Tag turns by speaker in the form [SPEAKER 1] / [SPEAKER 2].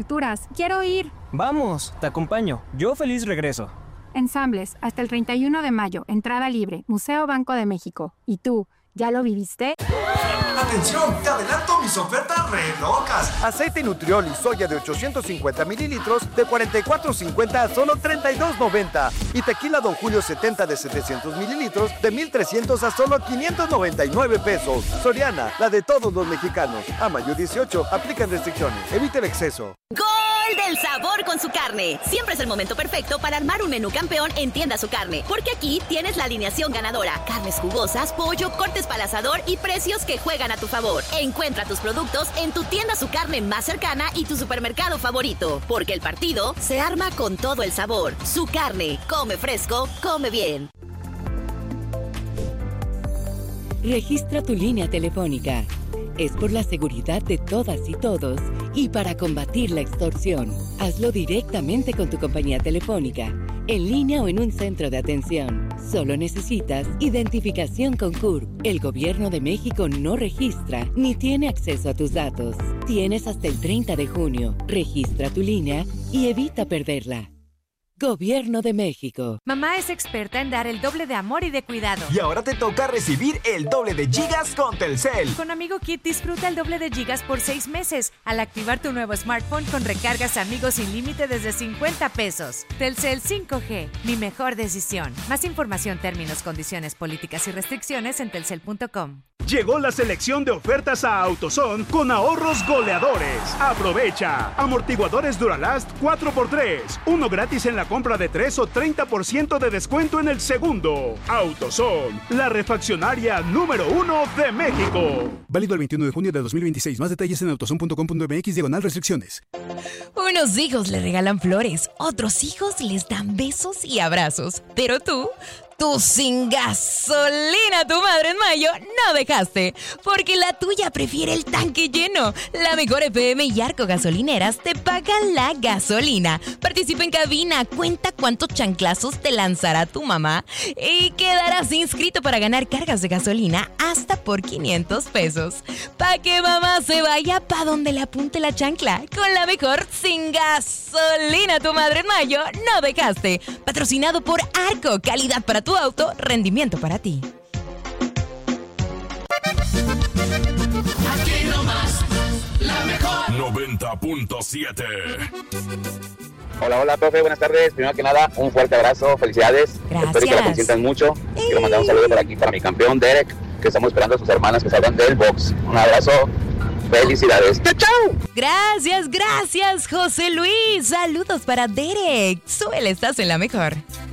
[SPEAKER 1] Quiero ir.
[SPEAKER 2] Vamos, te acompaño. Yo feliz regreso.
[SPEAKER 1] Ensambles, hasta el 31 de mayo, entrada libre, Museo Banco de México. ¿Y tú, ya lo viviste?
[SPEAKER 3] ¡Atención! ¡Te adelanto mis ofertas re locas!
[SPEAKER 4] Aceite Nutrioli soya de 850 mililitros de $44.50 a solo $32.90. Y tequila Don Julio 70 de 700 mililitros de $1,300 a solo $599. Soriana, la de todos los mexicanos. A mayo 18, aplican restricciones. Evite el exceso.
[SPEAKER 5] ¡Gol del sabor con Su Carne! Siempre es el momento perfecto para armar un menú campeón en Tienda Su Carne, porque aquí tienes la alineación ganadora: carnes jugosas, pollo, cortes para el asador y precios que juegan a tu favor. Encuentra tus productos en tu Tienda Su Carne más cercana y tu supermercado favorito, porque el partido se arma con todo el sabor. Su Carne, come fresco, come bien.
[SPEAKER 6] Registra tu línea telefónica. Es por la seguridad de todas y todos y para combatir la extorsión. Hazlo directamente con tu compañía telefónica, en línea o en un centro de atención. Solo necesitas identificación con CURP. El Gobierno de México no registra ni tiene acceso a tus datos. Tienes hasta el 30 de junio. Registra tu línea y evita perderla. Gobierno de México.
[SPEAKER 7] Mamá es experta en dar el doble de amor y de cuidado.
[SPEAKER 8] Y ahora te toca recibir el doble de gigas con Telcel.
[SPEAKER 7] Con Amigo Kit disfruta el doble de gigas por 6 meses al activar tu nuevo smartphone con recargas Amigos sin límite desde $50. Telcel 5G, mi mejor decisión. Más información, términos, condiciones, políticas y restricciones en telcel.com.
[SPEAKER 9] Llegó la selección de ofertas a AutoZone con ahorros goleadores. Aprovecha. Amortiguadores Duralast 4x3. Uno gratis en la compra de 3 o 30% de descuento en el segundo. AutoZone, la refaccionaria número 1 de México.
[SPEAKER 10] Válido el 21 de junio de 2026. Más detalles en autozone.com.mx/restricciones.
[SPEAKER 11] Unos hijos le regalan flores, otros hijos les dan besos y abrazos. Pero tú sin gasolina tu madre en mayo no dejaste, porque la tuya prefiere el tanque lleno. La mejor FM y Arco Gasolineras te pagan la gasolina. Participa en cabina, cuenta cuántos chanclazos te lanzará tu mamá y quedarás inscrito para ganar cargas de gasolina hasta por $500. Pa' que mamá se vaya pa' donde le apunte la chancla. Con la mejor sin gasolina tu madre en mayo no dejaste. Patrocinado por Arco, calidad para tu auto, rendimiento para ti.
[SPEAKER 12] Aquí nomás, la mejor
[SPEAKER 13] 90.7.
[SPEAKER 14] Hola, profe, buenas tardes. Primero que nada, un fuerte abrazo, felicidades.
[SPEAKER 11] Gracias.
[SPEAKER 14] Espero que la consientan mucho. Quiero mandar un saludo por aquí para mi campeón Derek, que estamos esperando a sus hermanas que salgan del box. Un abrazo, felicidades. ¡Chao!
[SPEAKER 11] Gracias, José Luis. Saludos para Derek. Suele, estás en la mejor.